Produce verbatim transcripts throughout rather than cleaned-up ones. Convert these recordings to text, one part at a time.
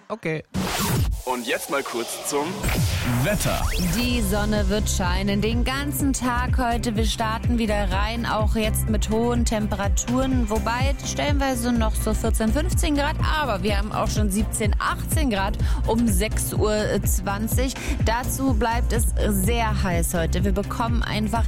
Okay. Und jetzt mal kurz zum Wetter. Die Sonne wird scheinen den ganzen Tag heute. Wir starten wieder rein, auch jetzt mit hohen Temperaturen. Wobei stellenweise noch so vierzehn, fünfzehn Grad. Aber wir haben auch schon siebzehn, achtzehn Grad um sechs Uhr zwanzig. Dazu bleibt es sehr heiß heute. Wir bekommen einfach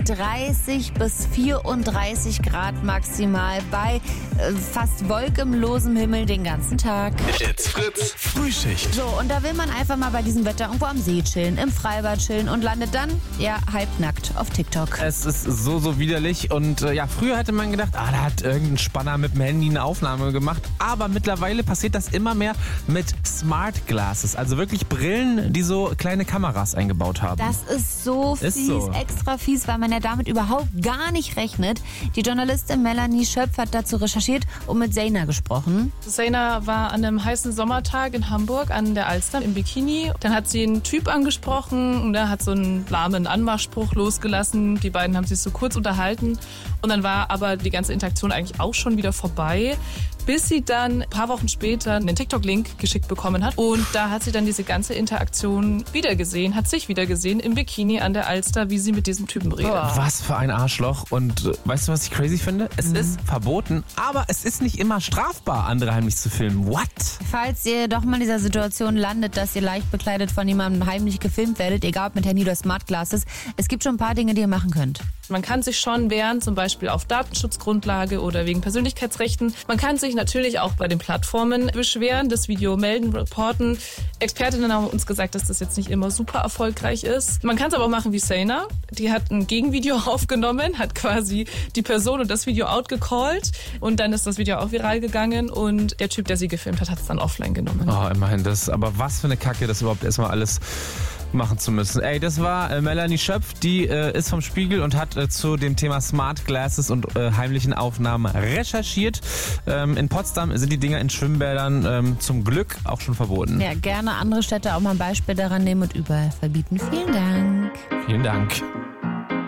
dreißig bis vierunddreißig Grad maximal bei äh, fast wolkenlosem Himmel den ganzen Tag. It's Fritz Frühschicht. So, und da will man einfach mal bei diesem Wetter irgendwo am See chillen, im Freibad chillen und landet dann, ja, halbnackt auf TikTok. Es ist so, so widerlich und äh, ja, früher hätte man gedacht, ah, da hat irgendein Spanner mit dem Handy eine Aufnahme gemacht, aber mittlerweile passiert das immer mehr mit Smart Glasses, also wirklich Brillen, die so kleine Kameras eingebaut haben. Das ist so Ist fies, so. extra fies, weil man ja damit überhaupt gar nicht rechnet. Die Journalistin Melanie Schöpf hat dazu recherchiert und mit Zeyna gesprochen. Zeyna war an einem heißen Sommertag in Hamburg an der Alster im Bikini. Dann hat sie einen Typ angesprochen und er hat so einen lahmen Anmachspruch losgelassen. Die beiden haben sich so kurz unterhalten und dann war aber die ganze Interaktion eigentlich auch schon wieder vorbei, bis sie dann ein paar Wochen später einen TikTok-Link geschickt bekommen hat. Und da hat sie dann diese ganze Interaktion wiedergesehen, hat sich wiedergesehen im Bikini an der Alster, wie sie mit diesem Typen redet. Was für ein Arschloch. Und äh, weißt du, was ich crazy finde? Es Mhm. ist verboten, aber es ist nicht immer strafbar, andere heimlich zu filmen. What? Falls ihr doch mal in dieser Situation landet, dass ihr leicht bekleidet von jemandem heimlich gefilmt werdet, egal ob mit Handy oder Smart Glasses, es gibt schon ein paar Dinge, die ihr machen könnt. Man kann sich schon wehren, zum Beispiel auf Datenschutzgrundlage oder wegen Persönlichkeitsrechten. Man kann sich natürlich auch bei den Plattformen beschweren, das Video melden, reporten. Expertinnen haben uns gesagt, dass das jetzt nicht immer super erfolgreich ist. Man kann es aber auch machen wie Zeyna. Die hat ein Gegenvideo aufgenommen, hat quasi die Person und das Video outgecallt und dann ist das Video auch viral gegangen und der Typ, der sie gefilmt hat, hat es dann offline genommen. Oh, immerhin das. Aber was für eine Kacke, das überhaupt erstmal alles machen zu müssen. Ey, das war äh, Melanie Schöpf, die äh, ist vom Spiegel und hat äh, zu dem Thema Smart Glasses und äh, heimlichen Aufnahmen recherchiert. Ähm, in Potsdam sind die Dinger in Schwimmbädern ähm, zum Glück auch schon verboten. Ja, gerne andere Städte auch mal ein Beispiel daran nehmen und überall verbieten. Vielen Dank. Vielen Dank.